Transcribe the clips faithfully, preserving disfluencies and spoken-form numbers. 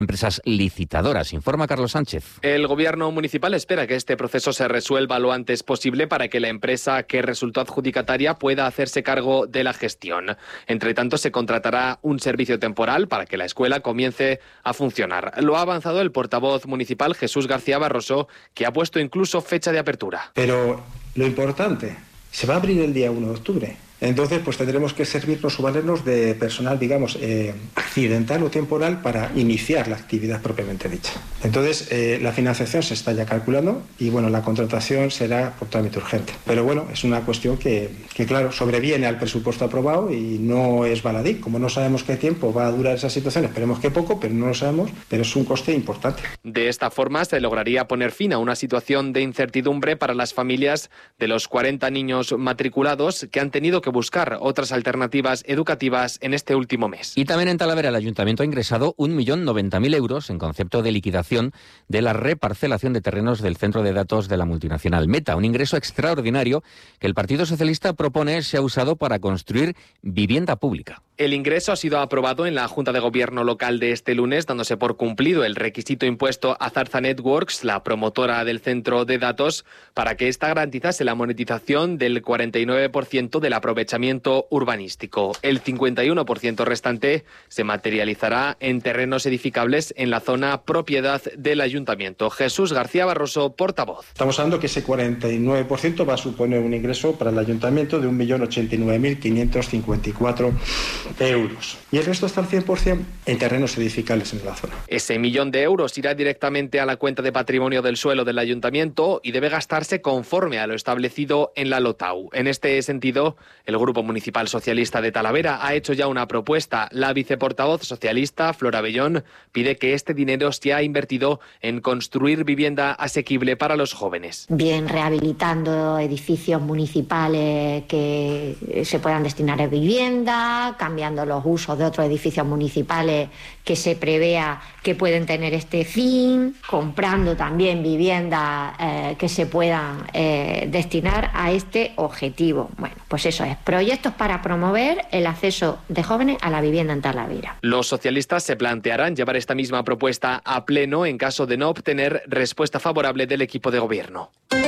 empresas licitadoras, informa Carlos Sánchez. El gobierno municipal espera que este proceso se resuelva lo antes posible para que la empresa que resultó adjudicataria pueda hacerse cargo de la gestión. Entre tanto, se contratará un servicio temporal para que la escuela comience a funcionar. Lo ha avanzado el portavoz municipal Jesús García Barroso, que ha puesto incluso fecha de apertura. Pero lo importante, se va a abrir el día uno de octubre. Entonces, pues tendremos que servirnos o valernos de personal, digamos, eh, accidental o temporal para iniciar la actividad propiamente dicha. Entonces, eh, la financiación se está ya calculando y, bueno, la contratación será por trámite urgente. Pero, bueno, es una cuestión que, que, claro, sobreviene al presupuesto aprobado y no es baladí. Como no sabemos qué tiempo va a durar esa situación, esperemos que poco, pero no lo sabemos, pero es un coste importante. De esta forma, se lograría poner fin a una situación de incertidumbre para las familias de los cuarenta niños matriculados que han tenido que buscar otras alternativas educativas en este último mes. Y también en Talavera el Ayuntamiento ha ingresado un millón noventa mil euros en concepto de liquidación de la reparcelación de terrenos del centro de datos de la multinacional Meta, un ingreso extraordinario que el Partido Socialista propone se ha usado para construir vivienda pública. El ingreso ha sido aprobado en la Junta de Gobierno local de este lunes, dándose por cumplido el requisito impuesto a Zarza Networks, la promotora del centro de datos, para que ésta garantizase la monetización del cuarenta y nueve por ciento del aprovechamiento urbanístico. El cincuenta y uno por ciento restante se materializará en terrenos edificables en la zona propiedad del Ayuntamiento. Jesús García Barroso, portavoz. Estamos hablando que ese cuarenta y nueve por ciento va a suponer un ingreso para el Ayuntamiento de un millón ochenta y nueve mil quinientos cincuenta y cuatro euros. Y el resto está al cien por ciento en terrenos edificables en la zona. Ese millón de euros irá directamente a la cuenta de patrimonio del suelo del Ayuntamiento y debe gastarse conforme a lo establecido en la LOTAU. En este sentido, el Grupo Municipal Socialista de Talavera ha hecho ya una propuesta. La viceportavoz socialista, Flora Bellón, pide que este dinero sea invertido en construir vivienda asequible para los jóvenes. Bien rehabilitando edificios municipales que se puedan destinar a vivienda, cambiando los usos de otros edificios municipales que se prevea que pueden tener este fin, comprando también viviendas eh, que se puedan eh, destinar a este objetivo. Bueno, pues eso es, proyectos para promover el acceso de jóvenes a la vivienda en Talavera. Los socialistas se plantearán llevar esta misma propuesta a pleno en caso de no obtener respuesta favorable del equipo de gobierno.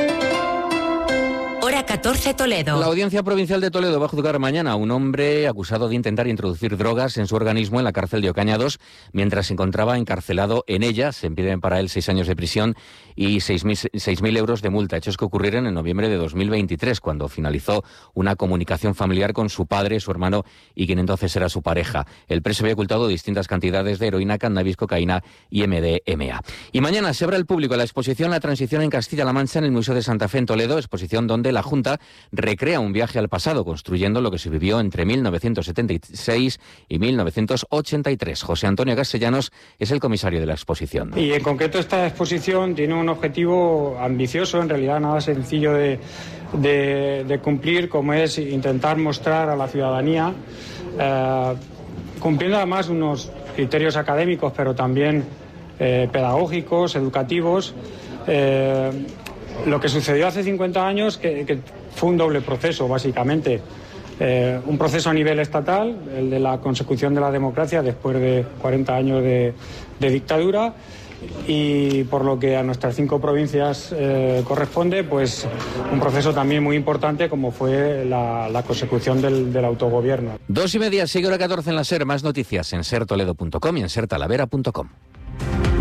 Hora catorce, Toledo. La Audiencia Provincial de Toledo va a juzgar mañana a un hombre acusado de intentar introducir drogas en su organismo en la cárcel de Ocaña dos mientras se encontraba encarcelado en ella. Se piden para él seis años de prisión y seis mil euros de multa, hechos que ocurrieron en noviembre de dos mil veintitrés, cuando finalizó una comunicación familiar con su padre, su hermano y quien entonces era su pareja. El preso había ocultado distintas cantidades de heroína, cannabis, cocaína y M D M A. Y mañana se abre al público la exposición La Transición en Castilla-La Mancha en el Museo de Santa Fe en Toledo, exposición donde la Junta recrea un viaje al pasado, construyendo lo que se vivió entre mil novecientos setenta y seis y mil novecientos ochenta y tres. José Antonio Castellanos es el comisario de la exposición. Y en concreto esta exposición tiene un objetivo ambicioso, en realidad nada sencillo de, de, de cumplir, como es intentar mostrar a la ciudadanía, eh, cumpliendo además unos criterios académicos, pero también eh, pedagógicos, educativos, eh, lo que sucedió hace cincuenta años, que, que fue un doble proceso, básicamente. Eh, un proceso a nivel estatal, el de la consecución de la democracia después de cuarenta años de, de dictadura, y por lo que a nuestras cinco provincias eh, corresponde, pues un proceso también muy importante como fue la, la consecución del, del autogobierno. Dos y media, sigue hora catorce en la SER. Más noticias en ser toledo punto com y en ser talavera punto com.